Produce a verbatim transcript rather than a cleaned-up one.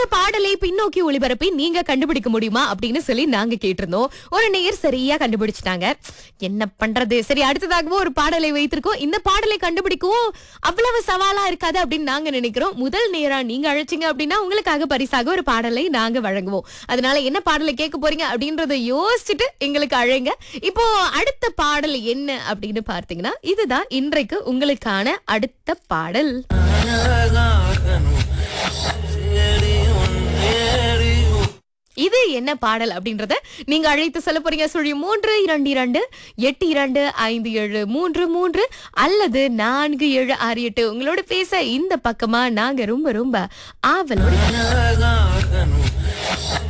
இந்த பாடலை பின்னோக்கி ஒளிபரப்பி நீங்க கண்டுபிடிக்க முடியுமா அப்படின்னு சொல்லி நாங்க கேட்டிருந்தோம். ஒரு நேயர் சரியா கண்டுபிடிச்சிட்டாங்க. என்ன பண்றது, சரி அடுத்ததாகவும் ஒரு பாடலை வைத்திருக்கோம். இந்த பாடலை கண்டுபிடிக்கவும் அவ்வளவு சவாலா இருக்காது அப்படின்னு நாங்க நினைக்கிறோம். முதல் நேரா நீங்க அழைச்சிங்க அப்படின்னா உங்களுக்காக பரிசாக ஒரு பாடலை நாங்க வழங்குவோம். அதனால என்ன பாடலை கேட்க போறீங்க அப்படின்றத யோசிச்சுட்டு எங்களுக்கு அழைங்க. இப்போ அடுத்த பாடல் என்ன அப்படின்னு பார்த்தீங்கன்னா, இதுதான் இன்றைக்கு உங்களுக்கான அடுத்த பாடல். இது என்ன பாடல் அப்படின்றத நீங்க அழைத்து சொல்ல போறீங்க. சுழி மூன்று இரண்டு இரண்டு எட்டு இரண்டு ஐந்து ஏழு மூன்று மூன்று அல்லது நான்கு ஏழு ஆறு எட்டு. உங்களோட பேச இந்த பக்கமா நாங்க ரொம்ப ரொம்ப ஆவலோட